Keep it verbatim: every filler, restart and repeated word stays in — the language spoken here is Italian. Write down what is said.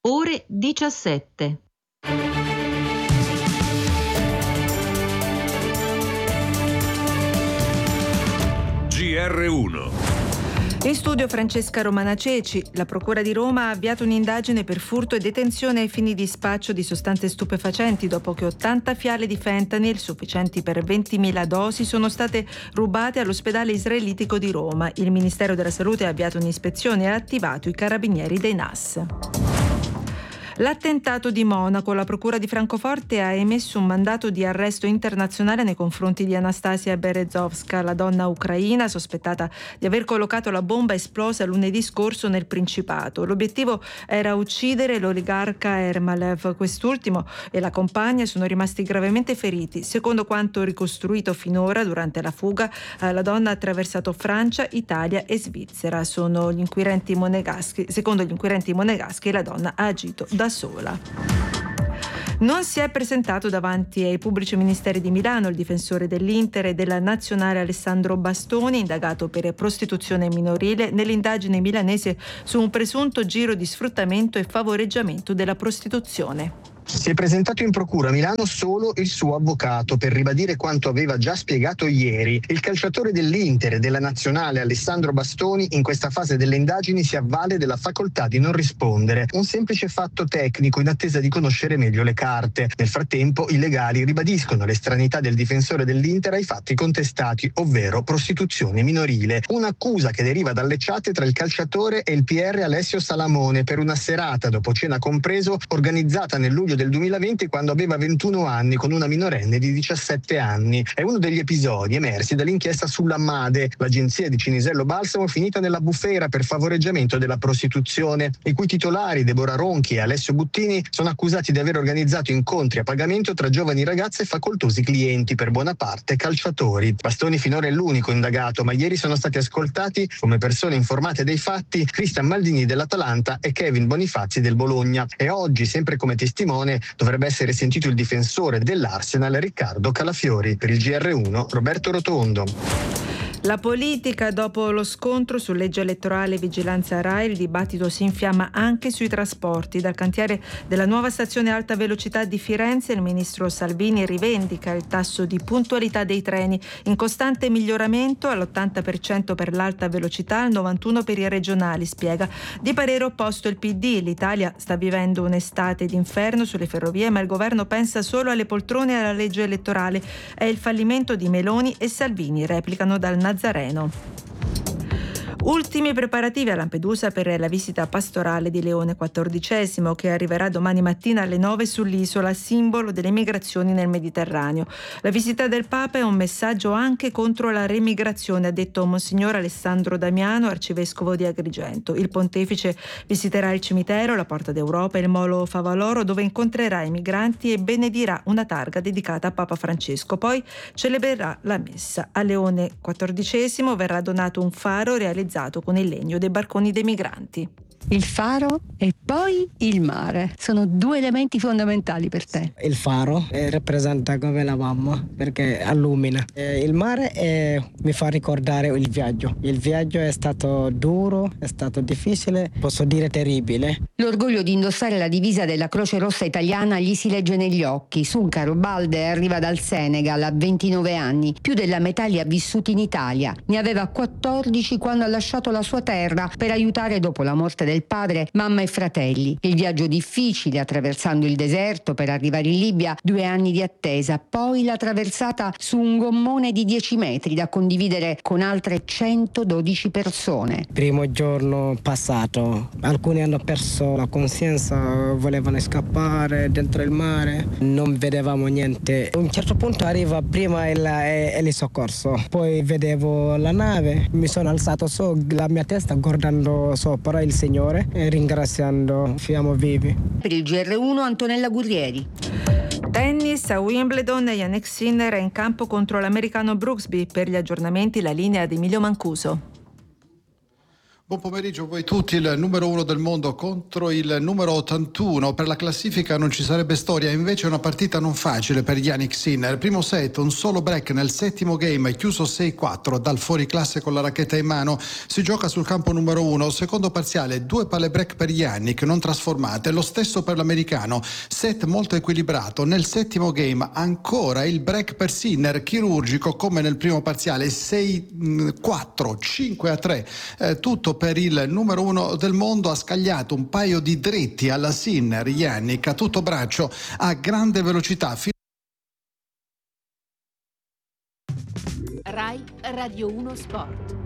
ore diciassette. G R uno. In studio Francesca Romana Ceci. La Procura di Roma ha avviato un'indagine per furto e detenzione ai fini di spaccio di sostanze stupefacenti dopo che ottanta fiale di fentanyl, sufficienti per ventimila dosi, sono state rubate all'ospedale israelitico di Roma. Il Ministero della Salute ha avviato un'ispezione e ha attivato i carabinieri dei N A S. L'attentato di Monaco. La Procura di Francoforte ha emesso un mandato di arresto internazionale nei confronti di Anastasia Berezovska, la donna ucraina sospettata di aver collocato la bomba esplosa lunedì scorso nel Principato. L'obiettivo era uccidere l'oligarca Ermalev. Quest'ultimo e la compagna sono rimasti gravemente feriti. Secondo quanto ricostruito finora, durante la fuga, la donna ha attraversato Francia, Italia e Svizzera. Sono gli inquirenti monegaschi. Secondo gli inquirenti monegaschi, la donna ha agito da sola. Non si è presentato davanti ai pubblici ministeri di Milano il difensore dell'Inter e della Nazionale Alessandro Bastoni, indagato per prostituzione minorile nell'indagine milanese su un presunto giro di sfruttamento e favoreggiamento della prostituzione. Si è presentato in procura a Milano solo il suo avvocato per ribadire quanto aveva già spiegato ieri. Il calciatore dell'Inter e della Nazionale Alessandro Bastoni in questa fase delle indagini si avvale della facoltà di non rispondere, un semplice fatto tecnico in attesa di conoscere meglio le carte. Nel frattempo i legali ribadiscono l'estraneità del difensore dell'Inter ai fatti contestati, ovvero prostituzione minorile, un'accusa che deriva dalle chat tra il calciatore e il P R Alessio Salamone per una serata dopo cena compreso organizzata nel luglio del duemilaventi quando aveva ventuno anni con una minorenne di diciassette anni. È uno degli episodi emersi dall'inchiesta sulla Made, l'agenzia di Cinisello Balsamo finita nella bufera per favoreggiamento della prostituzione, i cui titolari Deborah Ronchi e Alessio Buttini sono accusati di aver organizzato incontri a pagamento tra giovani ragazze e facoltosi clienti, per buona parte calciatori. Bastoni finora è l'unico indagato, ma ieri sono stati ascoltati come persone informate dei fatti Cristian Maldini dell'Atalanta e Kevin Bonifazzi del Bologna. E oggi, sempre come testimone, dovrebbe essere sentito il difensore dell'Arsenal Riccardo Calafiori. Per il G R uno Roberto Rotondo. La politica. Dopo lo scontro su legge elettorale e vigilanza RAI, il dibattito si infiamma anche sui trasporti. Dal cantiere della nuova stazione alta velocità di Firenze il ministro Salvini rivendica il tasso di puntualità dei treni in costante miglioramento, all'ottanta per cento per l'alta velocità, al novantuno per cento per i regionali, spiega. Di parere opposto il P D. L'Italia sta vivendo un'estate d'inferno sulle ferrovie, ma il governo pensa solo alle poltrone e alla legge elettorale. È il fallimento di Meloni e Salvini, replicano dal Nazareno. Ultimi preparativi a Lampedusa per la visita pastorale di Leone quattordicesimo, che arriverà domani mattina alle nove sull'isola, simbolo delle migrazioni nel Mediterraneo. La visita del Papa è un messaggio anche contro la remigrazione, ha detto Monsignor Alessandro Damiano, arcivescovo di Agrigento. Il pontefice visiterà il cimitero, la Porta d'Europa e il Molo Favaloro, dove incontrerà i migranti e benedirà una targa dedicata a Papa Francesco. Poi celebrerà la messa. A Leone quattordicesimo verrà donato un faro realizzato con il legno dei barconi dei migranti. Il faro e poi il mare sono due elementi fondamentali per te. Il faro eh, rappresenta come la mamma perché illumina. Eh, il mare eh, mi fa ricordare il viaggio. Il viaggio è stato duro, è stato difficile, posso dire terribile. L'orgoglio di indossare la divisa della Croce Rossa italiana gli si legge negli occhi. Suncaro Balde arriva dal Senegal a ventinove anni, più della metà li ha vissuti in Italia. Ne aveva quattordici quando ha lasciato la sua terra per aiutare, dopo la morte del del padre, mamma e fratelli. Il viaggio difficile attraversando il deserto per arrivare in Libia, due anni di attesa, poi la traversata su un gommone di dieci metri da condividere con altre centododici persone. Primo giorno passato, alcuni hanno perso la coscienza, volevano scappare dentro il mare, non vedevamo niente. A un certo punto arriva prima il, il soccorso, poi vedevo la nave, mi sono alzato su la mia testa guardando sopra il Signore e ringraziando, siamo vivi. Per il G R uno Antonella Gurrieri. Tennis a Wimbledon, Jannik Sinner è in campo contro l'americano Brooksby. Per gli aggiornamenti la linea di Emilio Mancuso. Buon pomeriggio a voi tutti. Il numero uno del mondo contro il numero ottantuno. Per la classifica non ci sarebbe storia, invece è una partita non facile per Jannik Sinner. Primo set, un solo break nel settimo game, chiuso sei quattro dal fuoriclasse con la racchetta in mano. Si gioca sul campo numero uno. Secondo parziale, due palle break per Jannik non trasformate. Lo stesso per l'americano. Set molto equilibrato. Nel settimo game ancora il break per Sinner, chirurgico come nel primo parziale. sei quattro, cinque a tre. Eh, tutto per il numero uno del mondo. Ha scagliato un paio di dritti alla Sinner, Jannik, a tutto braccio, a grande velocità. Rai Radio uno Sport.